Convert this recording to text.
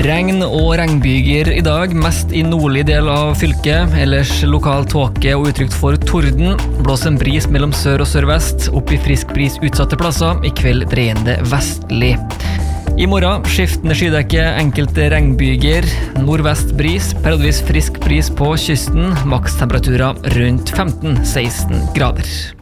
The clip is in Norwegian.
Regn og regnbyger I dag, mest I nordlig del av fylket, ellers lokal tåke og utrygt for torden. Blås en bris mellom sør og sørvest, opp I frisk bris utsatte plasser, I kveld dreiende vestlig. I morgen skiftende skydekke, enkelte regnbyger, nordvest bris, periodvis frisk bris på kysten, makstemperaturer rundt 15-16 grader.